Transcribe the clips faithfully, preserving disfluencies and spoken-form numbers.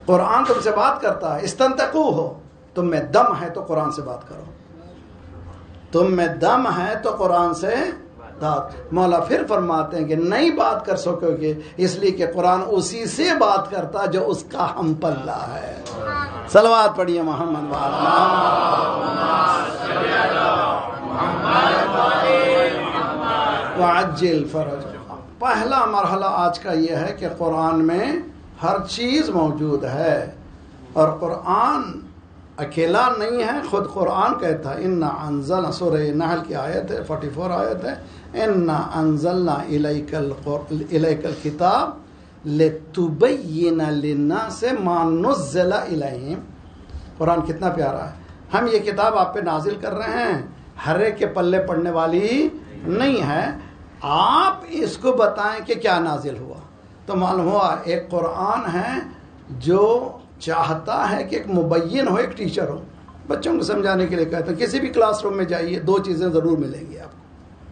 قرآن تم سے بات کرتا ہے. استنطقو ہو، تم میں دم ہے تو قرآن سے بات کرو. تم میں دم ہے تو قرآن سے بات. مولا پھر فرماتے ہیں کہ نہیں بات کر سکو گے اس لیے کہ قرآن اسی سے بات کرتا جو اس کا ہم پلہ ہے. صلوات پڑھیے محمد والا. وعجل فرج. پہلا مرحلہ آج کا یہ ہے کہ قرآن میں ہر چیز موجود ہے، اور قرآن اکیلا نہیں ہے. خود قرآن کہتا ہے انا انزلنا، سورہ نحل کی آیت ہے، چوالیس آیت ہے، انا انزلنا الیک الیک الکتاب لتبین للناس ما نزل الیہم. قرآن کتنا پیارا ہے. ہم یہ کتاب آپ پہ نازل کر رہے ہیں، ہر ایک کے پلے پڑنے والی نہیں ہے. آپ اس کو بتائیں کہ کیا نازل ہوا. تو معلوم ہوا ایک قرآن ہے جو چاہتا ہے کہ ایک مبین ہو، ایک ٹیچر ہو. بچوں کو سمجھانے کے لیے کہتے ہیں کسی بھی کلاس روم میں جائیے، دو چیزیں ضرور ملیں گی آپ کو.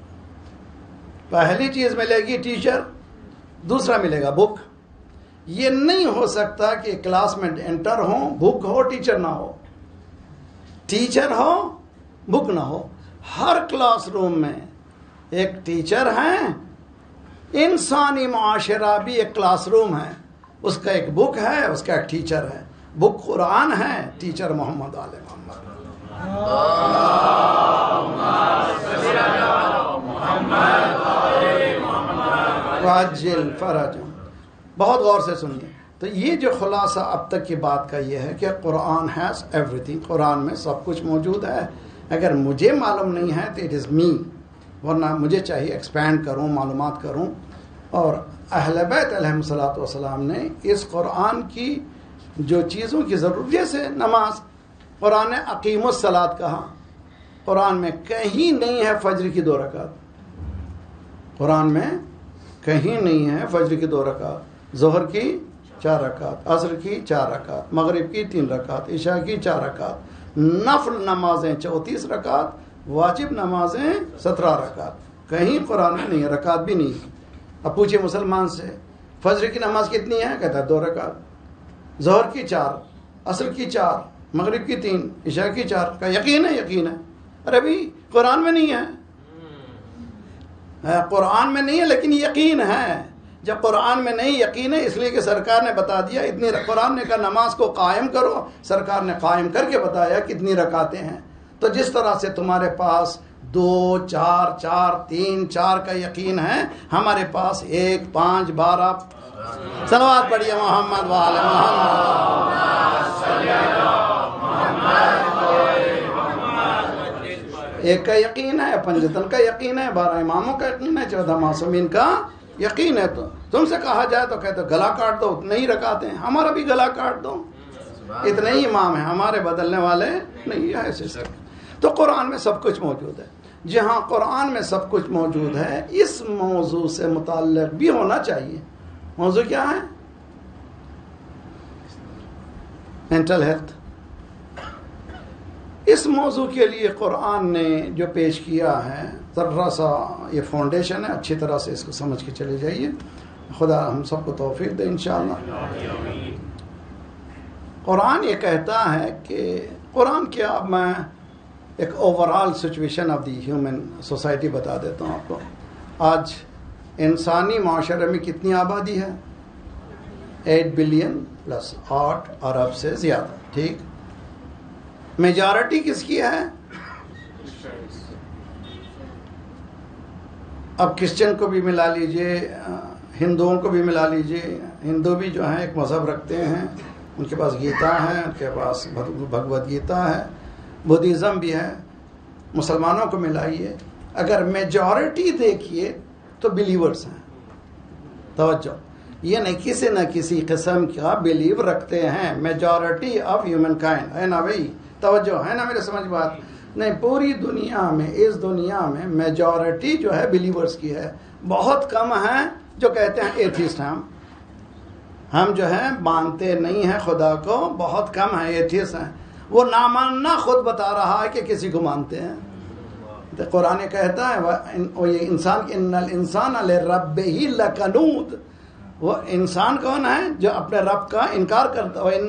پہلی چیز ملے گی ٹیچر، دوسرا ملے گا بک. یہ نہیں ہو سکتا کہ کلاس میں انٹر ہو، بک ہو، ٹیچر نہ ہو. ٹیچر ہو، بک نہ ہو. ہر کلاس روم میں ایک ٹیچر ہے. انسانی معاشرہ بھی ایک کلاس روم ہے، اس کا ایک بک ہے، اس کا ایک ٹیچر ہے. بک قرآن ہے، ٹیچر محمد آل محمد. واجل فرج. بہت غور سے سنیے. تو یہ جو خلاصہ اب تک کی بات کا یہ ہے کہ قرآن ہیز ایوری تھنگ. قرآن میں سب کچھ موجود ہے. اگر مجھے معلوم نہیں ہے تو اٹ از می، ورنہ مجھے چاہیے ایکسپینڈ کروں، معلومات کروں. اور اہل بیت علیہم الصلوۃ والسلام نے اس قرآن کی جو چیزوں کی ضرورت، جیسے نماز، قرآن نے اقیم الصلاۃ کہا. قرآن میں کہیں نہیں ہے فجر کی دو رکعت. قرآن میں کہیں نہیں ہے فجر کی دو رکعت. ظہر کی چار رکعت، عصر کی چار رکعت، مغرب کی تین رکعت، عشاء کی چار رکعت. نفل نمازیں چوتیس رکعت، واجب نمازیں سترہ رکعت. کہیں قرآن میں نہیں ہے، رکعت بھی نہیں. اب پوچھیں مسلمان سے فجر کی نماز کتنی ہے، کہتا ہے دو رکعت. ظہر کی چار، عصر کی چار، مغرب کی تین، عشاء کی چار. کا یقین ہے؟ یقین ہے. ارے بھی قرآن میں نہیں ہے. قرآن میں نہیں ہے لیکن یقین ہے. جب قرآن میں نہیں یقین ہے، اس لیے کہ سرکار نے بتا دیا اتنی. قرآن نے کہا نماز کو قائم کرو، سرکار نے قائم کر کے بتایا کتنی رکعتیں ہیں. تو جس طرح سے تمہارے پاس دو، چار، چار، تین، چار کا یقین ہے، ہمارے پاس ایک، پانچ، بارہ. صلوات پڑھیے محمد وآل محمد. ایک کا یقین ہے، پنجتن کا یقین ہے، بارہ اماموں کا یقین ہے، چودہ معصومین کا یقین ہے. تو تم سے کہا جائے تو کہتے گلا کاٹ دو، اتنے ہی رکعتیں ہیں. ہمارا بھی گلا کاٹ دو، اتنے ہی امام ہیں، ہمارے بدلنے والے نہیں ہے. ایسے تو قرآن میں سب کچھ موجود ہے. جہاں قرآن میں سب کچھ موجود ہے، اس موضوع سے متعلق بھی ہونا چاہیے. موضوع کیا ہے؟ Mental health. اس موضوع کے لیے قرآن نے جو پیش کیا ہے، ذرا سا یہ فاؤنڈیشن ہے، اچھی طرح سے اس کو سمجھ کے چلے جائیے. خدا ہم سب کو توفیق دے انشاءاللہ. قرآن یہ کہتا ہے کہ قرآن کیا، اب میں ایک over all situation of the human society بتا دیتا ہوں آپ کو. آج انسانی معاشرے میں کتنی آبادی ہے؟ ایٹ بلین پلس، آٹھ ارب سے زیادہ. ٹھیک. میجارٹی کس کی ہے؟ اب کرسچن کو بھی ملا لیجئے، ہندوؤں کو بھی ملا لیجئے. ہندو بھی جو ہیں ایک مذہب رکھتے ہیں، ان کے پاس گیتا ہے، ان کے پاس بھگوت گیتا ہے. بدھزم بھی ہے. مسلمانوں کو ملائیے، اگر میجورٹی دیکھیے تو بلیورز ہیں. توجہ، یہ نہیں کسی نہ کسی قسم کا بلیو رکھتے ہیں. میجورٹی آف ہیومن کائنڈ ہے نا بھائی. توجہ ہے نا میرے سمجھ بات. نہیں، پوری دنیا میں، اس دنیا میں میجورٹی جو ہے بلیورز کی ہے. بہت کم ہیں جو کہتے ہیں ایتھیسٹ. ہم ہم جو ہیں مانتے نہیں ہیں خدا کو. بہت کم ہیں ایتھیسٹ ہیں. وہ نہ ماننا خود بتا رہا ہے کہ کسی کو مانتے ہیں. تو قرآن کہتا ہے وہ یہ انسان ان الانسان لربہ لکنود، وہ انسان کون ہے جو اپنے رب کا انکار کرتا ہے.